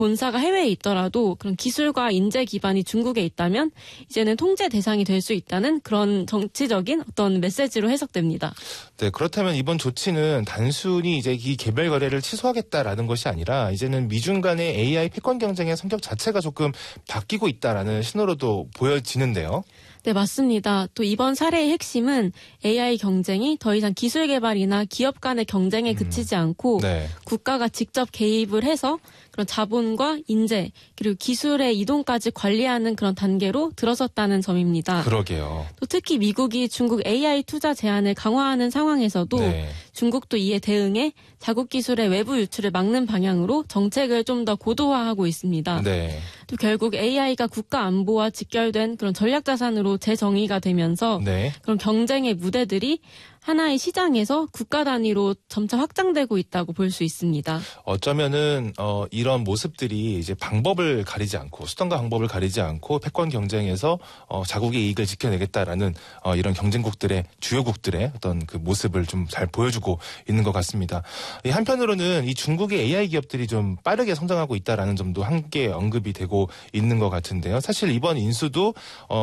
본사가 해외에 있더라도 그런 기술과 인재 기반이 중국에 있다면 이제는 통제 대상이 될 수 있다는 그런 정치적인 어떤 메시지로 해석됩니다. 네, 그렇다면 이번 조치는 단순히 이제 이 개별 거래를 취소하겠다라는 것이 아니라 이제는 미중 간의 AI 패권 경쟁의 성격 자체가 조금 바뀌고 있다라는 신호로도 보여지는데요. 네, 맞습니다. 또 이번 사례의 핵심은 AI 경쟁이 더 이상 기술 개발이나 기업 간의 경쟁에 그치지 않고 네. 국가가 직접 개입을 해서 그런 자본과 인재 그리고 기술의 이동까지 관리하는 그런 단계로 들어섰다는 점입니다. 그러게요. 또 특히 미국이 중국 AI 투자 제한을 강화하는 상황에서도 네. 중국도 이에 대응해 자국 기술의 외부 유출을 막는 방향으로 정책을 좀 더 고도화하고 있습니다. 네. 또 결국 AI가 국가 안보와 직결된 그런 전략 자산으로 재정의가 되면서 네. 그런 경쟁의 무대들이 하나의 시장에서 국가 단위로 점차 확장되고 있다고 볼 수 있습니다. 어쩌면은 이런 모습들이 이제 방법을 가리지 않고 수단과 방법을 가리지 않고 패권 경쟁에서 자국의 이익을 지켜내겠다라는 이런 경쟁국들의 주요국들의 어떤 그 모습을 좀 잘 보여주고 있는 것 같습니다. 한편으로는 이 중국의 AI 기업들이 좀 빠르게 성장하고 있다라는 점도 함께 언급이 되고 있는 것 같은데요. 사실 이번 인수도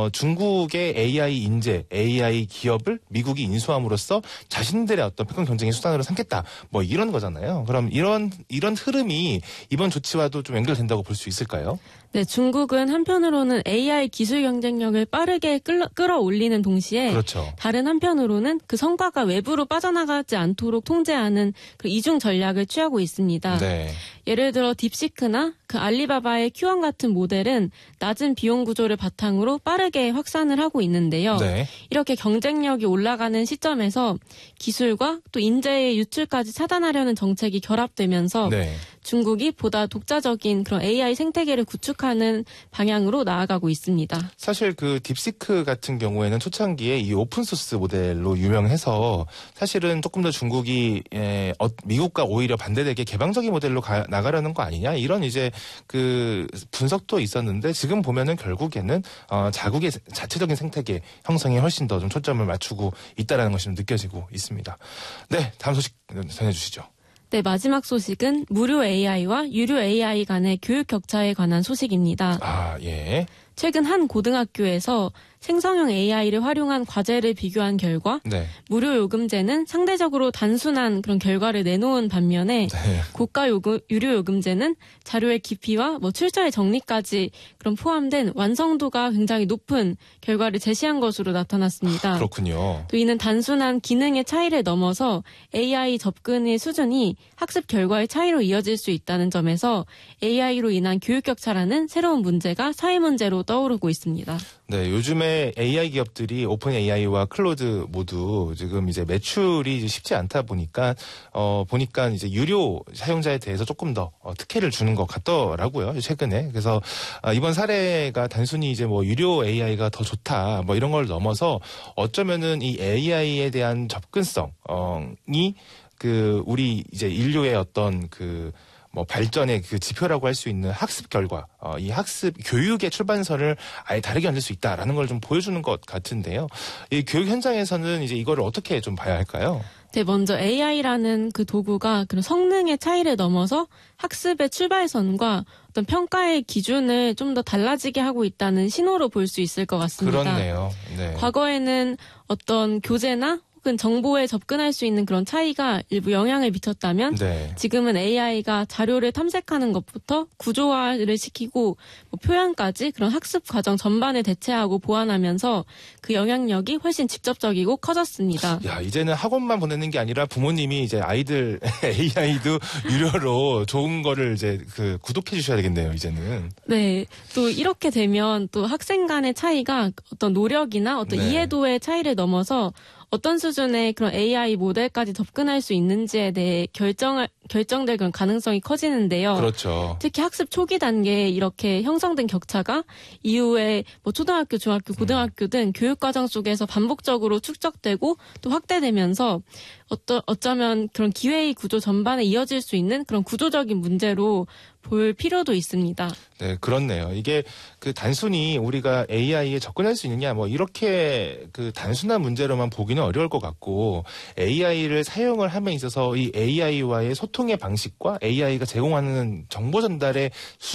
중국의 AI 인재, AI 기업을 미국이 인수함으로써 자신들의 어떤 패권 경쟁의 수단으로 삼겠다. 뭐 이런 거잖아요. 그럼 이런 흐름이 이번 조치와도 좀 연결된다고 볼 수 있을까요? 네, 중국은 한편으로는 AI 기술 경쟁력을 빠르게 끌어올리는 동시에 그렇죠. 다른 한편으로는 그 성과가 외부로 빠져나가지 않도록 통제하는 그 이중 전략을 취하고 있습니다. 네. 예를 들어 딥시크나 그 알리바바의 Q1 같은 모델은 낮은 비용 구조를 바탕으로 빠르게 확산을 하고 있는데요. 네. 이렇게 경쟁력이 올라가는 시점에서 기술과 또 인재의 유출까지 차단하려는 정책이 결합되면서 네. 중국이 보다 독자적인 그런 AI 생태계를 구축하는 방향으로 나아가고 있습니다. 사실 그 딥시크 같은 경우에는 초창기에 이 오픈소스 모델로 유명해서 사실은 조금 더 중국이 미국과 오히려 반대되게 개방적인 모델로 나가려는 거 아니냐 이런 이제 그 분석도 있었는데 지금 보면은 결국에는 자국의 자체적인 생태계 형성에 훨씬 더 좀 초점을 맞추고 있다라는 것이 좀 느껴지고 있습니다. 네, 다음 소식 전해주시죠. 네, 마지막 소식은 무료 AI와 유료 AI 간의 교육 격차에 관한 소식입니다. 아, 예. 최근 한 고등학교에서 생성형 AI를 활용한 과제를 비교한 결과 네. 무료 요금제는 상대적으로 단순한 그런 결과를 내놓은 반면에 네. 유료 요금제는 자료의 깊이와 출처의 정리까지 그런 포함된 완성도가 굉장히 높은 결과를 제시한 것으로 나타났습니다. 그렇군요. 또 이는 단순한 기능의 차이를 넘어서 AI 접근의 수준이 학습 결과의 차이로 이어질 수 있다는 점에서 AI로 인한 교육 격차라는 새로운 문제가 사회 문제로 떠오르고 있습니다. 네, 요즘에 AI 기업들이 오픈 AI와 클로드 모두 지금 이제 매출이 쉽지 않다 보니까 이제 유료 사용자에 대해서 조금 더 특혜를 주는 것 같더라고요, 최근에. 그래서 이번 사례가 단순히 이제 뭐 유료 AI가 더 좋다 뭐 이런 걸 넘어서 어쩌면은 이 AI에 대한 접근성이 그 우리 이제 인류의 어떤 그 발전의 그 지표라고 할 수 있는 학습 결과, 이 학습 교육의 출발선을 아예 다르게 만들 수 있다라는 걸 좀 보여주는 것 같은데요. 이 교육 현장에서는 이제 이거를 어떻게 좀 봐야 할까요? 네, 먼저 AI라는 그 도구가 그런 성능의 차이를 넘어서 학습의 출발선과 어떤 평가의 기준을 좀 더 달라지게 하고 있다는 신호로 볼 수 있을 것 같습니다. 그렇네요. 네. 과거에는 어떤 교재나 혹은 정보에 접근할 수 있는 그런 차이가 일부 영향을 미쳤다면 네. 지금은 AI가 자료를 탐색하는 것부터 구조화를 시키고 표현까지 그런 학습 과정 전반을 대체하고 보완하면서 그 영향력이 훨씬 직접적이고 커졌습니다. 야, 이제는 학원만 보내는 게 아니라 부모님이 이제 아이들 AI도 유료로 좋은 거를 이제 그 구독해 주셔야 되겠네요, 이제는. 네. 또 이렇게 되면 또 학생 간의 차이가 어떤 노력이나 어떤 네. 이해도의 차이를 넘어서 어떤 수준의 그런 AI 모델까지 접근할 수 있는지에 대해 결정될 그런 가능성이 커지는데요. 그렇죠. 특히 학습 초기 단계에 이렇게 형성된 격차가 이후에 초등학교, 중학교, 고등학교 등 교육과정 속에서 반복적으로 축적되고 또 확대되면서 어쩌면 그런 기회의 구조 전반에 이어질 수 있는 그런 구조적인 문제로 볼 필요도 있습니다. 네, 그렇네요. 이게 그 단순히 우리가 AI에 접근할 수 있느냐, 이렇게 그 단순한 문제로만 보기는 어려울 것 같고, AI를 사용을 함에 있어서 이 AI와의 소통의 방식과 AI가 제공하는 정보 전달의